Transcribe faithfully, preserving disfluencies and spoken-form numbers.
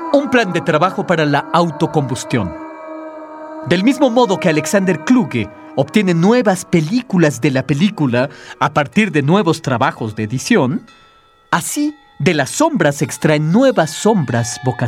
Un plan de trabajo para la autocombustión. Del mismo modo que Alexander Kluge obtiene nuevas películas de la película a partir de nuevos trabajos de edición, así de las sombras se extraen nuevas sombras vocacionales.